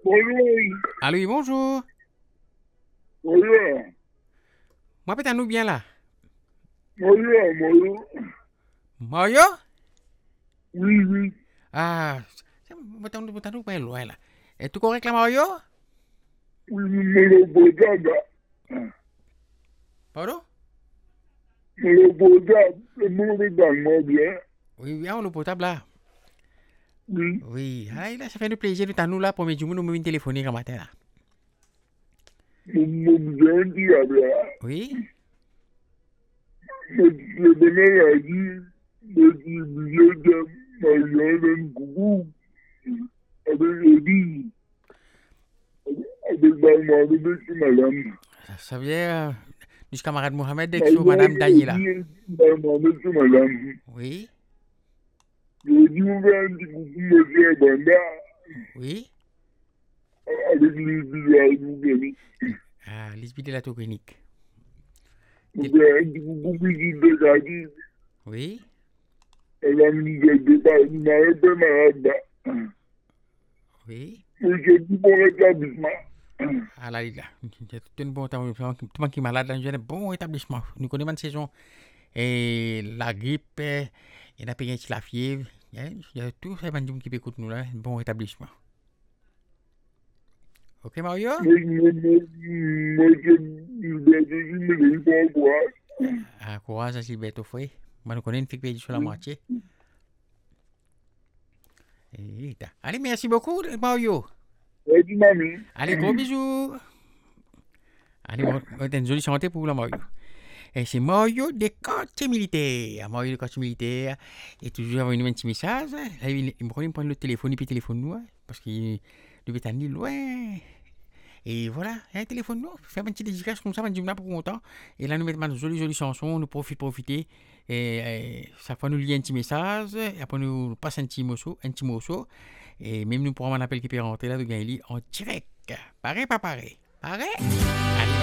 Bonjour. Allô, oui, bonjour. Bonjour. Moi, peut-être nous bien là. Bonjour. Mario? Oui. Ah, peut-être nous pas loin là. Est tout correct là, Mario? Oui, mon portable. Pardon? Mon portable. Le monde est dans moi bien. Oui, oui, on le potable là. Oui. Oui, ah, là, ça fait un plaisir de nous là pour me dire, nous me téléphoner ce matin là. Mon bien dit là. Oui? Le bonheur a dit, le billet de Marianne Gougou. Avec Eddie. Avec Barman de Madame. Ça vient du camarade Mohamed Dexo, Madame Marianne Dany là. Eddie. Barman de Madame. Oui? Eddie ouvert un petit coucou, monsieur Banda. Oui? Avec les billets à nous. Ah, l'isbide de la toconique. Ouvert un petit coucou, petit dégadis. Oui? Elle a mis des débats, il m'a un peu malade. Oui? Monsieur dit bon rétablissement. Ah là, là. C'est un bon établissement. Tout le monde qui est malade, là, j'ai un bon établissement. Nous connaissons une saison. Et la grippe, il y a payé la fièvre. Il y a tout ça qui peut écouter nous là. Un bon établissement. Ok, Mario? Monsieur, il a dit, il me dit pas quoi. Ah, courage, ça, Sylvette, au fouet. Moi, nous connaissons une fille qui est sur la moitié. Allez, merci beaucoup, Mario. Elle dit, mamie. Allez, gros bisous. Allez, on a une jolie santé pour vous, Mario. Et c'est Mario des quartiers militaires. Mario des quartiers militaires. Et toujours avoir un petit message. Là, il me prend le téléphone, et puis téléphone nous, parce qu'il devait être loin. Et voilà, un téléphone nous, faire un petit dédicace comme ça, on dit pour longtemps. Et là, nous mettons une jolie chanson, nous profiter. Et ça fait nous lier un petit message. Et après, nous passons un petit morceau. Et même nous pourrons un appel qui peut rentrer là de Gaëli en direct. Pareil, pas pareil. Pareil. Allez.